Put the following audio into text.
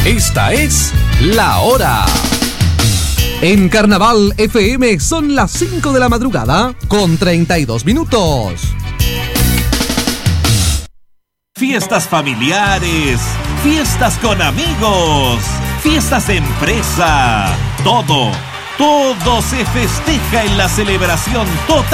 Esta es La Hora. En Carnaval FM son las 5 de la madrugada con 32 minutos. Fiestas familiares, fiestas con amigos, fiestas de empresa, todo se festeja en la celebración total